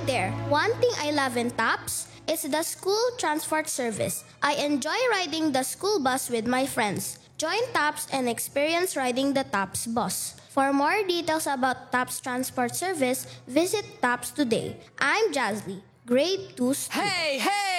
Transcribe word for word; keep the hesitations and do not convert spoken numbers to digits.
there! One thing I love in TAPS is the school transport service. I enjoy riding the school bus with my friends. Join TAPS and experience riding the TAPS bus. For more details about TAPS transport service, visit TAPS today. I'm Jazly, grade two student. Hey, hey!